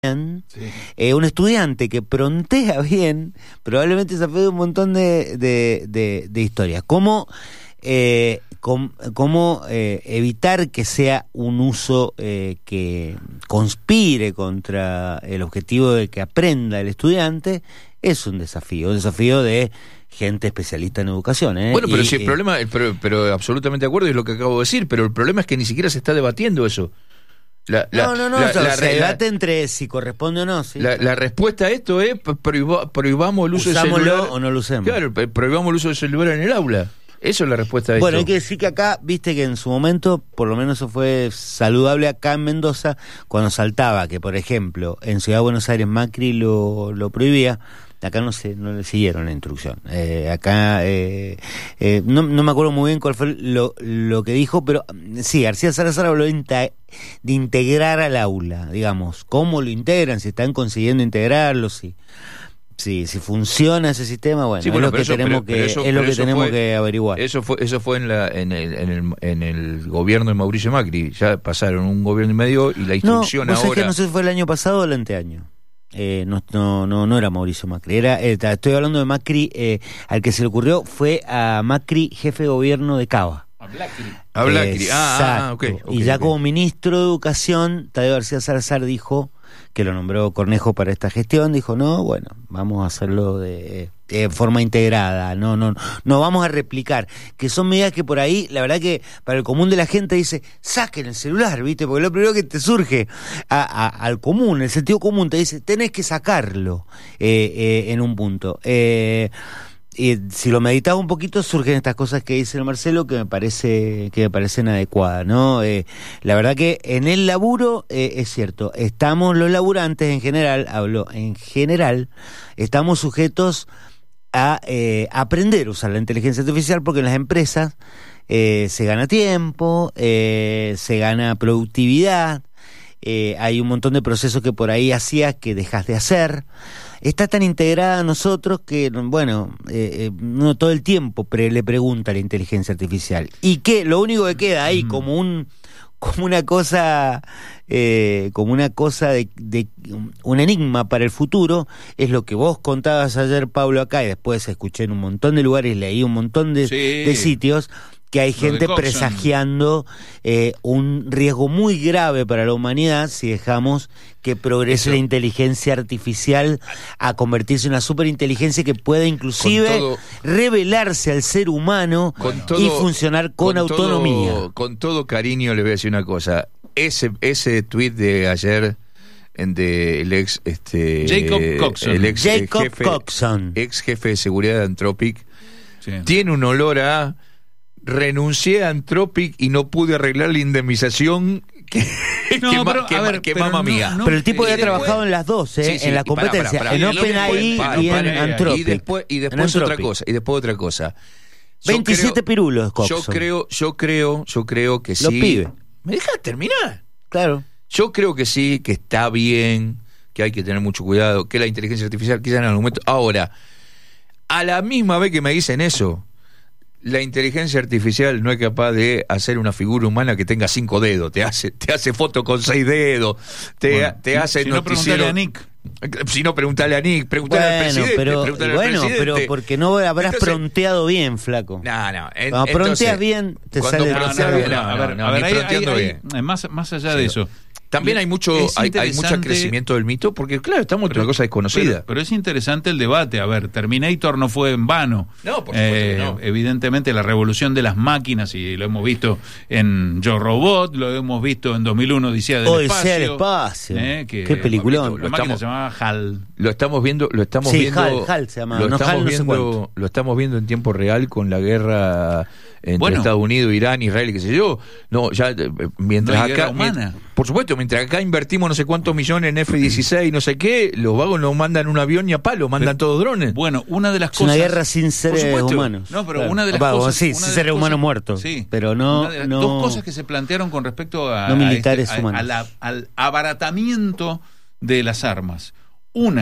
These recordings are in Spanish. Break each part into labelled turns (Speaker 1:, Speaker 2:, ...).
Speaker 1: un estudiante que prontea bien, probablemente se de un montón de historias. ¿Cómo evitar que sea un uso que conspire contra el objetivo de que aprenda el estudiante? Es un desafío de gente especialista en educación.
Speaker 2: Bueno, pero si el problema, pero absolutamente de acuerdo, es lo que acabo de decir, pero el problema es que ni siquiera se está debatiendo eso.
Speaker 1: Se debate entre si corresponde o no. ¿Sí?
Speaker 2: La respuesta a esto es prohibamos el uso del celular.
Speaker 1: ¿Usámoslo o no lo usemos?
Speaker 2: Claro, prohibamos el uso del celular en el aula. Eso es la respuesta a esto.
Speaker 1: Bueno, hay que decir que acá, viste que en su momento, por lo menos eso fue saludable acá en Mendoza, cuando saltaba que, por ejemplo, en Ciudad de Buenos Aires Macri lo prohibía. Acá no le siguieron la instrucción. No me acuerdo muy bien cuál fue lo que dijo, pero sí, García Salazar habló de integrar al aula, digamos. ¿Cómo lo integran? Si están consiguiendo integrarlo, si funciona ese sistema, bueno, sí, es lo que tenemos que averiguar.
Speaker 2: Eso fue en el gobierno de Mauricio Macri. Ya pasaron un gobierno y medio y la instrucción ahora.
Speaker 1: Es que no sé si fue el año pasado o el anteaño. No era Mauricio Macri, estoy hablando de Macri, al que se le ocurrió fue a Macri, jefe de gobierno de Cava.
Speaker 2: A Blacri.
Speaker 1: Okay, y ya como ministro de Educación, Tadeo García Salazar dijo, que lo nombró Cornejo para esta gestión, dijo, vamos a hacerlo de forma integrada, no vamos a replicar, que son medidas que por ahí, la verdad que para el común de la gente dice, saquen el celular, ¿viste? Porque lo primero que te surge al común, el sentido común te dice, tenés que sacarlo en un punto. Y si lo meditas un poquito, surgen estas cosas que dice el Marcelo que me parecen adecuadas, ¿no? La verdad que en el laburo es cierto, estamos los laburantes en general, estamos sujetos a aprender a usar la inteligencia artificial, porque en las empresas se gana tiempo, se gana productividad, hay un montón de procesos que por ahí hacías que dejas de hacer. Está tan integrada a nosotros que, uno todo el tiempo le pregunta a la inteligencia artificial. Y que lo único que queda ahí como una cosa de un enigma para el futuro es lo que vos contabas ayer, Pablo, acá, y después escuché en un montón de lugares, leí un montón de sitios, que hay gente presagiando un riesgo muy grave para la humanidad si dejamos que progrese la inteligencia artificial a convertirse en una superinteligencia que pueda inclusive revelarse al ser humano y funcionar con autonomía.
Speaker 2: Con todo cariño le voy a decir una cosa. Ese tuit de ayer del ex
Speaker 1: Jacob Coxon,
Speaker 2: ex jefe de seguridad de Anthropic, tiene un olor a renuncié a Anthropic y no pude arreglar la indemnización que mamá mía.
Speaker 1: Pero el tipo había trabajado en las dos, en la competencia, en OpenAI y en Anthropic.
Speaker 2: Y después otra cosa.
Speaker 1: 27 pirulos, Coxon.
Speaker 2: Yo creo que sí.
Speaker 1: Los pibes.
Speaker 2: ¿Me dejas terminar?
Speaker 1: Claro.
Speaker 2: Yo creo que sí, que está bien, que hay que tener mucho cuidado, que la inteligencia artificial quizá en algún momento. Ahora, a la misma vez que me dicen eso, la inteligencia artificial no es capaz de hacer una figura humana que tenga 5 dedos, te hace foto con 6 dedos, te hace noticiero. Si no, preguntale a Nick, preguntale al presidente.
Speaker 1: Pero porque no habrás pronteado bien, flaco. Cuando pronteas bien, te sale.
Speaker 3: Más allá de eso.
Speaker 2: También hay mucho crecimiento del mito, porque claro, estamos en una cosa desconocida.
Speaker 3: Pero es interesante el debate. A ver, Terminator no fue en vano.
Speaker 2: No, por supuesto no.
Speaker 3: Evidentemente la revolución de las máquinas, y lo hemos visto en Yo Robot, lo hemos visto en 2001, Odisea del Espacio.
Speaker 1: Qué peliculón.
Speaker 3: La máquina se llamaba HAL.
Speaker 2: Lo estamos viendo.
Speaker 1: HAL se llama.
Speaker 2: Lo estamos viendo en tiempo real con la guerra entre Estados Unidos, Irán, Israel y qué sé yo. Mientras acá, por supuesto, mientras acá invertimos no sé cuántos millones en F-16, no sé qué, los vagos no mandan un avión ni a palo, mandan todos drones.
Speaker 3: Bueno, una de las cosas.
Speaker 1: Una guerra sin seres humanos.
Speaker 3: No, pero una de las cosas.
Speaker 1: Sí, sin seres humanos muertos.
Speaker 3: Sí,
Speaker 1: pero
Speaker 3: dos cosas que se plantearon con respecto a
Speaker 1: militares humanos.
Speaker 3: al abaratamiento de las armas. Una,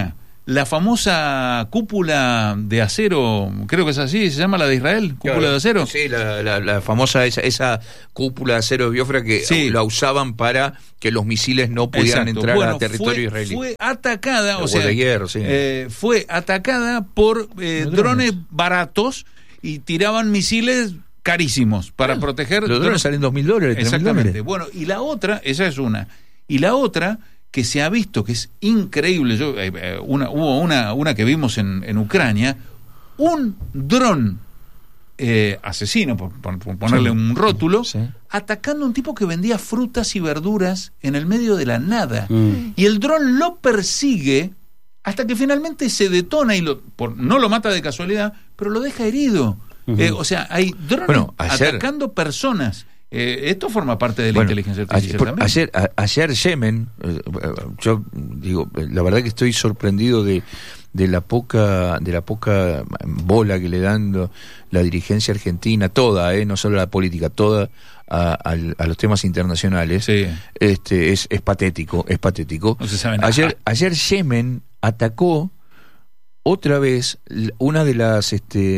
Speaker 3: la famosa cúpula de acero, creo que es así, se llama la de Israel, cúpula de acero.
Speaker 2: Sí, la famosa, esa cúpula de acero de Biafra que la usaban para que los misiles no pudieran entrar a territorio israelí.
Speaker 3: Fue atacada,
Speaker 2: fue
Speaker 3: atacada por drones baratos y tiraban misiles carísimos para proteger.
Speaker 2: Los drones salen $2.000.
Speaker 3: Exactamente. Bueno, y la otra, esa es una. Y la otra, que se ha visto, que es increíble, hubo una que vimos en Ucrania, un dron asesino, por ponerle un rótulo, atacando a un tipo que vendía frutas y verduras en el medio de la nada. Y el dron lo persigue hasta que finalmente se detona y no lo mata de casualidad, pero lo deja herido. O sea, hay drones atacando personas. Esto forma parte de la inteligencia artificial también.
Speaker 2: Ayer Yemen, yo digo, la verdad que estoy sorprendido de la poca bola que le dan la dirigencia argentina, toda, no solo la política, toda a los temas internacionales. Sí. Es patético.
Speaker 3: No se sabe nada.
Speaker 2: Ayer Yemen atacó otra vez una de las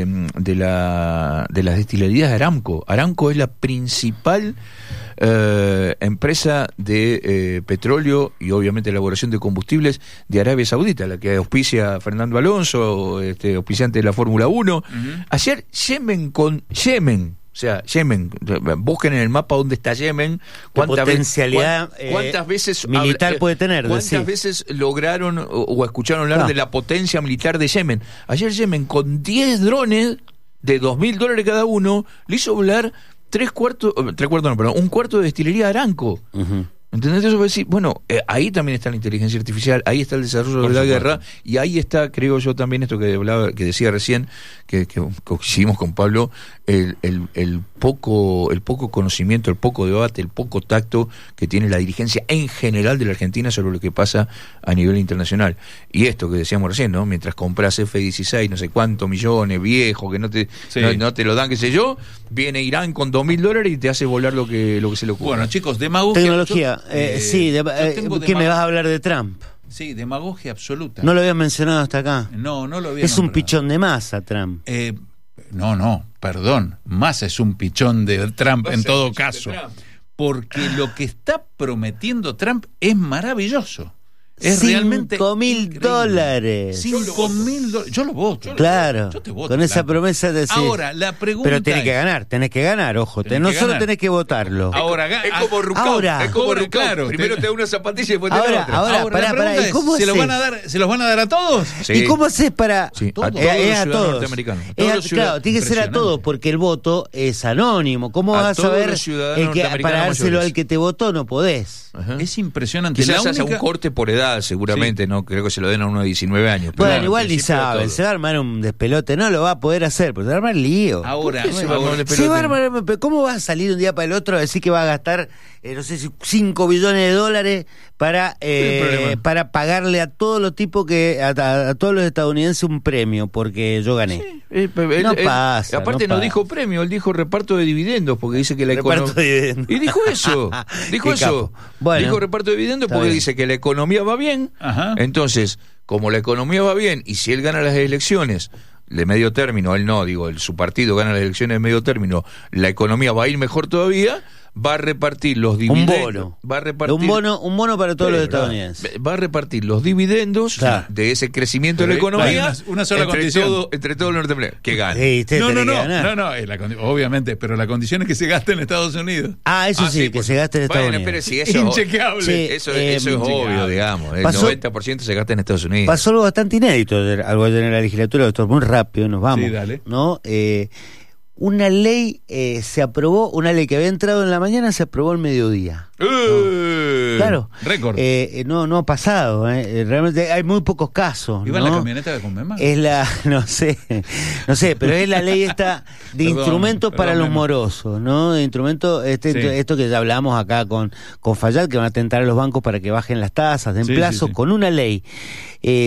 Speaker 2: destilerías de Aramco. Aramco es la principal empresa de petróleo y obviamente elaboración de combustibles de Arabia Saudita, la que auspicia a Fernando Alonso, auspiciante de la Fórmula 1. Ayer Yemen, o sea, Yemen, busquen en el mapa dónde está Yemen,
Speaker 1: cuántas
Speaker 2: veces
Speaker 1: militar puede tener,
Speaker 2: cuántas veces lograron o escucharon hablar de la potencia militar de Yemen. Ayer Yemen, con 10 drones de $2.000 cada uno, le hizo volar un cuarto de destilería de Aramco. ¿Entendés? Eso decir, bueno, ahí también está la inteligencia artificial, ahí está el desarrollo de la guerra, y ahí está, creo yo, también esto que decía recién, que coincidimos con Pablo, el poco conocimiento, el poco debate, el poco tacto que tiene la dirigencia en general de la Argentina sobre lo que pasa a nivel internacional. Y esto que decíamos recién, ¿no? Mientras compras F-16, no sé cuántos millones, viejo, que no te lo dan, qué sé yo, viene Irán con $2.000 y te hace volar lo que se le ocurre.
Speaker 3: Bueno, chicos, demagogia.
Speaker 1: Tecnología. ¿Qué me vas a hablar de Trump?
Speaker 3: Sí, demagogia absoluta.
Speaker 1: No lo habías mencionado hasta acá.
Speaker 3: No lo había
Speaker 1: Es nombrado. Un pichón de Massa, Trump.
Speaker 3: Perdón. Massa es un pichón de Trump en todo caso. Porque lo que está prometiendo Trump es maravilloso. Es realmente
Speaker 1: $5.000.
Speaker 3: $5.000. Yo lo voto.
Speaker 1: Claro.
Speaker 3: Yo te voto.
Speaker 1: Con esa promesa de
Speaker 3: Ahora, la pregunta.
Speaker 1: Pero tenés que ganar, ojo. No solo tenés que votarlo.
Speaker 3: Ahora,
Speaker 2: es como Rucón.
Speaker 3: Claro.
Speaker 2: Primero te da una zapatilla y después te da otra.
Speaker 1: Ahora, pará. ¿Y cómo
Speaker 3: ¿Se los van a dar a todos?
Speaker 1: Sí. ¿Y cómo haces para...?
Speaker 2: Sí, a todos los ciudadanos norteamericanos.
Speaker 1: Claro, tiene que ser a todos, porque el voto es anónimo. ¿Cómo vas a saber para dárselo al que te votó? No podés.
Speaker 3: Es impresionante.
Speaker 2: Quizás hace un corte por edad, seguramente. No creo que se lo den a uno de 19 años.
Speaker 1: Pero bueno, igual ni saben, se va a armar un despelote, no lo va a poder hacer, pero se va a armar lío. ¿Cómo va a salir un día para el otro a decir que va a gastar, no sé si $5 billones para pagarle a todos los tipos a todos los estadounidenses un premio porque yo gané?
Speaker 2: Sí,
Speaker 1: pasa.
Speaker 2: Aparte no dijo premio, él dijo reparto de dividendos, porque dice que la economía... Y dijo eso. Bueno, dijo reparto de dividendos porque dice que la economía va bien. Ajá. Entonces, como la economía va bien, y si él gana las elecciones de medio término, su partido gana las elecciones de medio término, la economía va a ir mejor todavía, va a repartir los dividendos.
Speaker 1: Un bono para todos los estadounidenses.
Speaker 2: Va a repartir los dividendos de ese crecimiento de la economía
Speaker 3: una sola condición.
Speaker 2: entre todos los norteamericanos. Que gane.
Speaker 3: Obviamente, pero la condición es que se gaste en Estados Unidos.
Speaker 1: Eso que se gaste en Estados Unidos.
Speaker 2: Pero si
Speaker 3: eso, inchequeable.
Speaker 2: Eso es obvio, digamos. El 90% se gasta en Estados Unidos.
Speaker 1: Pasó algo bastante inédito algo en la legislatura, doctor. Muy rápido, nos vamos.
Speaker 3: Sí, dale.
Speaker 1: ¿No? Una ley se aprobó, una ley que había entrado en la mañana se aprobó al mediodía. Claro.
Speaker 3: Récord.
Speaker 1: No ha pasado. Realmente hay muy pocos casos.
Speaker 3: ¿Iba en la camioneta de Conmemar?
Speaker 1: No sé, pero es la ley esta de instrumentos para los morosos, ¿no? De instrumentos, esto que ya hablamos acá con Fayad, que van a tentar a los bancos para que bajen las tasas, den plazo, con una ley.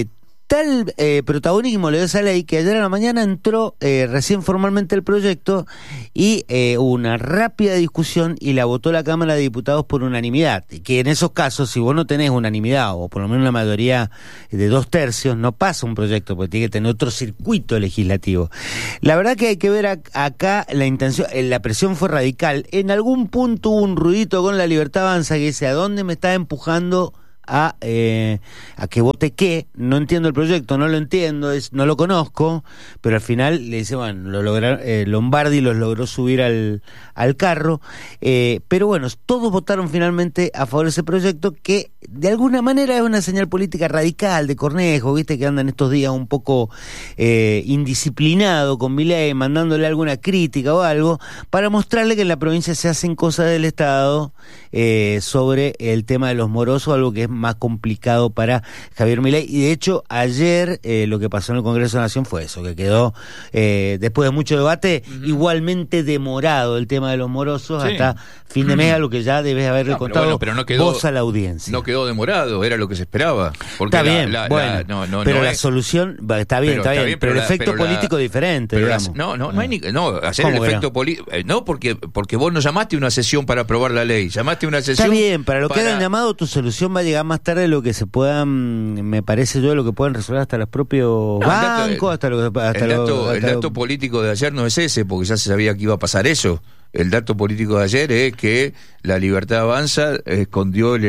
Speaker 1: tal protagonismo le dio esa ley que ayer a la mañana entró recién formalmente el proyecto y hubo una rápida discusión y la votó la Cámara de Diputados por unanimidad, que en esos casos, si vos no tenés unanimidad o por lo menos una mayoría de 2/3, no pasa un proyecto porque tiene que tener otro circuito legislativo. La verdad que hay que ver acá la intención, la presión fue radical. En algún punto hubo un ruidito con La Libertad Avanza que dice: ¿a dónde me está empujando a que vote qué? No entiendo el proyecto, no lo entiendo, no lo conozco, pero al final le dice, bueno, lo lograron, Lombardi los logró subir al carro, pero bueno, todos votaron finalmente a favor de ese proyecto que de alguna manera es una señal política radical de Cornejo, viste que anda en estos días un poco indisciplinado con Milei, mandándole alguna crítica o algo, para mostrarle que en la provincia se hacen cosas del Estado sobre el tema de los morosos, algo que es más complicado para Javier Milei. Y de hecho ayer lo que pasó en el Congreso de la Nación fue eso, que quedó después de mucho debate igualmente demorado el tema de los morosos hasta fin de mes, algo que ya debes haberle contado
Speaker 2: pero no quedó,
Speaker 1: vos a la audiencia.
Speaker 2: No quedó demorado, era lo que se esperaba. Porque
Speaker 1: está bien, pero la solución está bien, pero el efecto político es diferente, digamos.
Speaker 2: Hacer el efecto político, no, porque vos no llamaste una sesión para aprobar la ley, llamaste una sesión.
Speaker 1: Está bien, para lo que hayan llamado, tu solución va a llegar más tarde de lo que se puedan, me parece yo, de lo que pueden resolver hasta los propios bancos,
Speaker 2: el dato político de ayer no es ese, porque ya se sabía que iba a pasar eso. El dato político de ayer es que La Libertad Avanza escondió el